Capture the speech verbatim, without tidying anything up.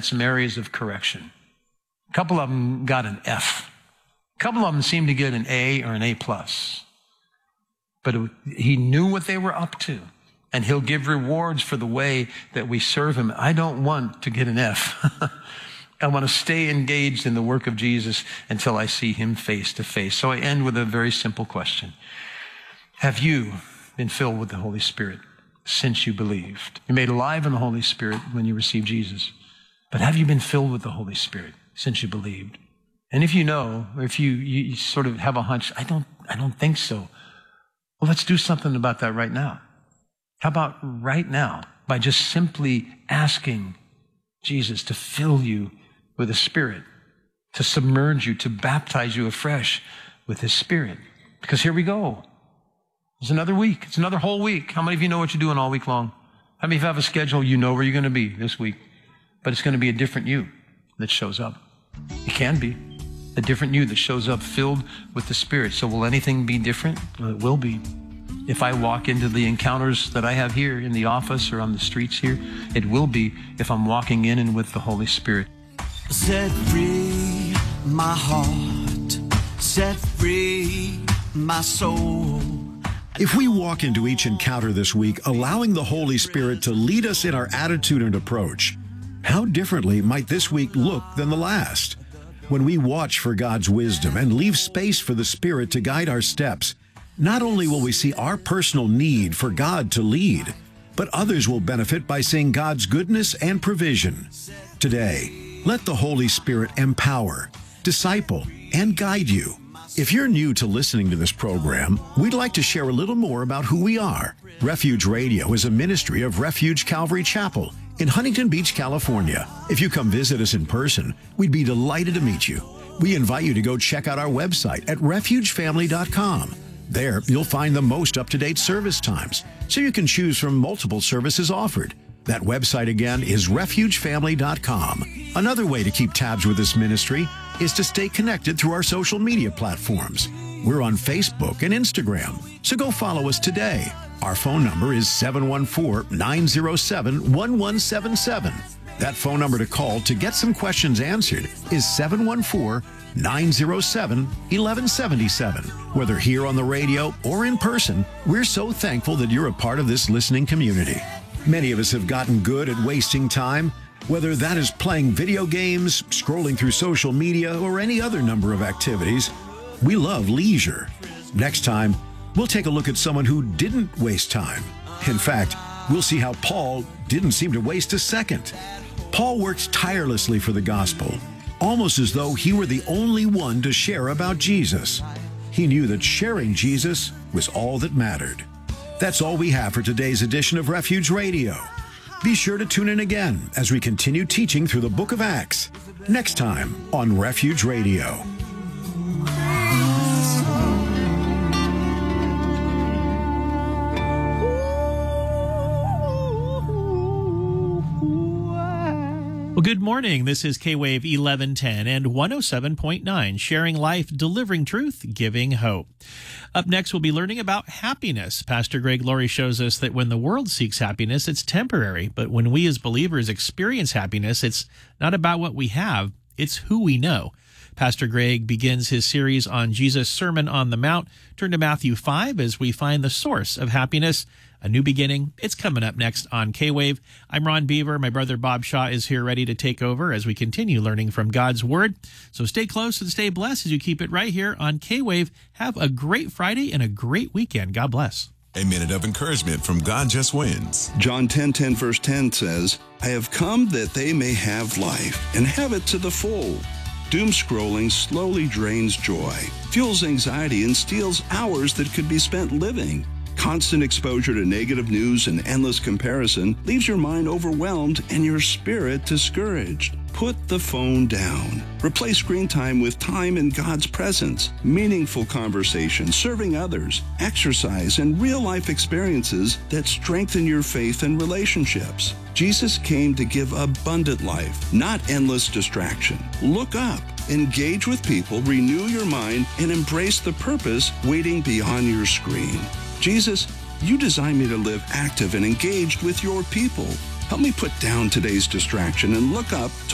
some areas of correction. A couple of them got an F. A couple of them seemed to get an A or an A plus. But it, he knew what they were up to, and he'll give rewards for the way that we serve him. I don't want to get an F. I want to stay engaged in the work of Jesus until I see him face to face. So I end with a very simple question. Have you been filled with the Holy Spirit since you believed? You're made alive in the Holy Spirit when you received Jesus. But have you been filled with the Holy Spirit since you believed? And if you know, or if you, you sort of have a hunch, I don't, I don't think so. Well, let's do something about that right now. How about right now, by just simply asking Jesus to fill you with the Spirit, to submerge you, to baptize you afresh with his Spirit? Because here we go. It's another week. It's another whole week. How many of you know what you're doing all week long? How many of you have a schedule? You know where you're going to be this week. But it's going to be a different you that shows up. It can be a different you that shows up filled with the Spirit. So will anything be different? Well, it will be. If I walk into the encounters that I have here in the office or on the streets here, it will be if I'm walking in and with the Holy Spirit. Set free my heart, set free my soul. If we walk into each encounter this week, allowing the Holy Spirit to lead us in our attitude and approach, how differently might this week look than the last? When we watch for God's wisdom and leave space for the Spirit to guide our steps, not only will we see our personal need for God to lead, but others will benefit by seeing God's goodness and provision. Today, let the Holy Spirit empower, disciple, and guide you. If you're new to listening to this program, we'd like to share a little more about who we are. Refuge Radio is a ministry of Refuge Calvary Chapel in Huntington Beach, California. If you come visit us in person, we'd be delighted to meet you. We invite you to go check out our website at refuge family dot com. There, you'll find the most up-to-date service times, so you can choose from multiple services offered. That website again is refuge family dot com. Another way to keep tabs with this ministry is to stay connected through our social media platforms. We're on Facebook and Instagram, so go follow us today. Our phone number is seven one four, nine zero seven, one one seven seven. That phone number to call to get some questions answered is seven one four, nine zero seven, one one seven seven. Whether here on the radio or in person, we're so thankful that you're a part of this listening community. Many of us have gotten good at wasting time, whether that is playing video games, scrolling through social media, or any other number of activities. We love leisure. Next time, we'll take a look at someone who didn't waste time. In fact, we'll see how Paul didn't seem to waste a second. Paul worked tirelessly for the gospel, almost as though he were the only one to share about Jesus. He knew that sharing Jesus was all that mattered. That's all we have for today's edition of Refuge Radio. Be sure to tune in again as we continue teaching through the book of Acts, next time on Refuge Radio. Well, good morning. This is K-Wave eleven ten and one oh seven point nine, sharing life, delivering truth, giving hope. Up next, we'll be learning about happiness. Pastor Greg Laurie shows us that when the world seeks happiness, it's temporary. But when we as believers experience happiness, it's not about what we have, it's who we know. Pastor Greg begins his series on Jesus' Sermon on the Mount. Turn to Matthew five as we find the source of happiness. A new beginning. It's coming up next on K-Wave. I'm Ron Beaver. My brother Bob Shaw is here ready to take over as we continue learning from God's Word. So stay close and stay blessed as you keep it right here on K-Wave. Have a great Friday and a great weekend. God bless. A minute of encouragement from God Just Wins. John ten ten verse ten says, I have come that they may have life and have it to the full. Doom scrolling slowly drains joy, fuels anxiety, and steals hours that could be spent living. Constant exposure to negative news and endless comparison leaves your mind overwhelmed and your spirit discouraged. Put the phone down. Replace screen time with time in God's presence, meaningful conversation, serving others, exercise, and real-life experiences that strengthen your faith and relationships. Jesus came to give abundant life, not endless distraction. Look up, engage with people, renew your mind, and embrace the purpose waiting beyond your screen. Jesus, you designed me to live active and engaged with your people. Help me put down today's distraction and look up to